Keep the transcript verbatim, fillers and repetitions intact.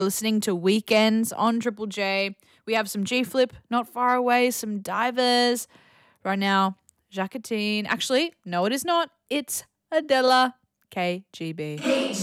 listening to Weekends on Triple J. We have some G-Flip, Not Far Away, some Divers. Right now, Jacqueline. Actually, no, it is not. It's Adela K G B.